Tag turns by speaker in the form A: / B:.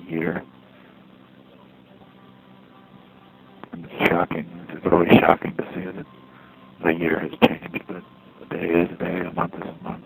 A: year. And it's shocking. It's always shocking to see that the year has changed, but a day is a day, a month is a month.